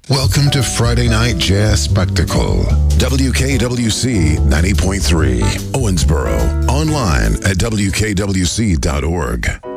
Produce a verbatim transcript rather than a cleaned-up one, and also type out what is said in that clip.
Welcome to Friday Night Jazz Spectacle. W K W C ninety point three, Owensboro. Online at W K W C dot org.